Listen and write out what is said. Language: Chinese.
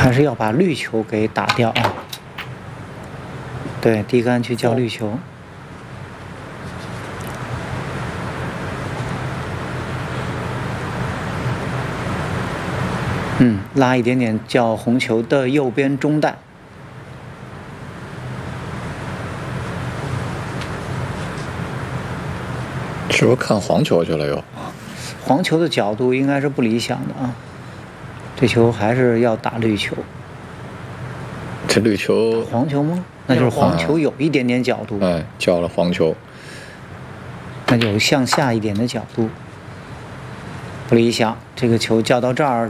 还是要把绿球给打掉啊。对，低杆去叫绿球。拉一点点叫红球的右边中带。 是不是看黄球去了又？ 黄球的角度应该是不理想的啊，这球还是要打绿球。 这绿球黄球吗？那就是黄球有一点点角度。 哎，叫了黄球， 那就向下一点的角度，不理想。这个球叫到这儿。